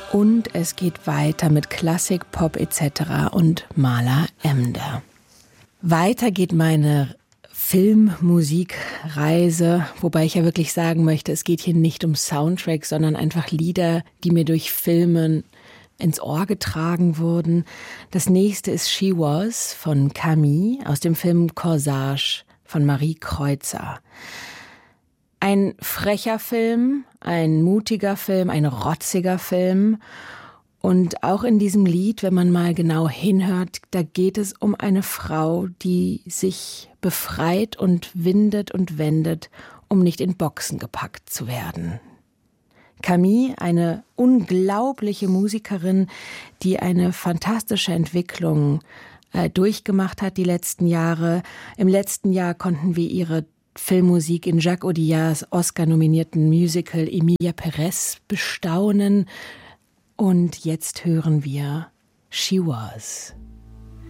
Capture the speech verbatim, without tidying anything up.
Und es geht weiter mit Klassik, Pop et cetera und Maler Emde. Weiter geht meine Filmmusikreise, wobei ich ja wirklich sagen möchte, es geht hier nicht um Soundtrack, sondern einfach Lieder, die mir durch Filme ins Ohr getragen wurden. Das nächste ist She Was von Camille aus dem Film Corsage von Marie Kreutzer. Ein frecher Film, ein mutiger Film, ein rotziger Film. Und auch in diesem Lied, wenn man mal genau hinhört, da geht es um eine Frau, die sich befreit und windet und wendet, um nicht in Boxen gepackt zu werden. Camille, eine unglaubliche Musikerin, die eine fantastische Entwicklung äh, durchgemacht hat die letzten Jahre. Im letzten Jahr konnten wir ihre Filmmusik in Jacques Audiards Oscar-nominierten Musical Emilia Perez bestaunen. Und jetzt hören wir She Was.